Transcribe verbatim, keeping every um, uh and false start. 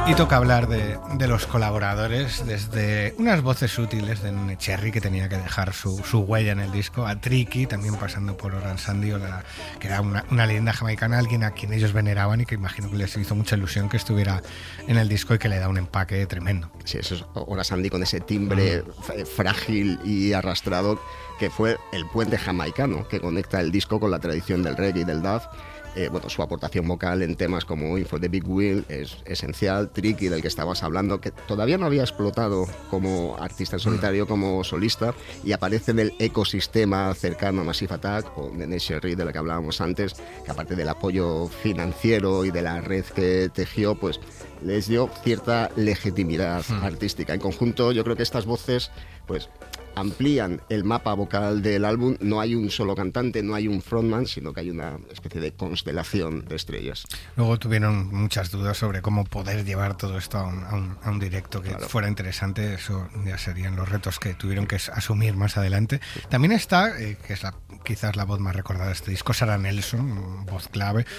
Y toca hablar de, de los colaboradores, desde unas voces útiles de Nene Cherry, que tenía que dejar su, su huella en el disco, a Tricky, también pasando por Oran Sandio, la, que era una, una leyenda jamaicana, alguien a quien ellos veneraban y que imagino que les hizo mucha ilusión que estuviera en el disco y que le da un empaque tremendo. Sí, eso es Oran Sandio con ese timbre mm. frágil y arrastrado, que fue el puente jamaicano que conecta el disco con la tradición del reggae y del dub. Eh, bueno, su aportación vocal en temas como Info the Big Wheel es esencial. Tricky, del que estabas hablando, que todavía no había explotado como artista en solitario, como solista, y aparece en el ecosistema cercano a Massive Attack, o Nene Cherry, de la que hablábamos antes, que aparte del apoyo financiero y de la red que tejió, pues les dio cierta legitimidad hmm. artística. En conjunto, yo creo que estas voces pues amplían el mapa vocal del álbum. No hay un solo cantante, no hay un frontman, sino que hay una especie de constelación de estrellas. Luego tuvieron muchas dudas sobre cómo poder llevar todo esto a un, a un, a un directo que claro. fuera interesante. Eso ya serían los retos que tuvieron que asumir más adelante. También está, eh, que es la, quizás la voz más recordada de este disco, Sarah Nelson, voz clave,